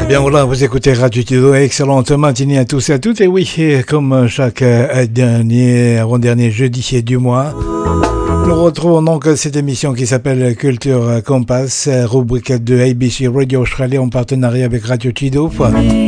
Bien voilà, vous écoutez Radio Tido, excellente matinée à tous et à toutes. Et oui, comme chaque avant-dernier jeudi du mois, nous retrouvons donc cette émission qui s'appelle Culture Compass, rubrique de ABC Radio Australia en partenariat avec Radio Tido.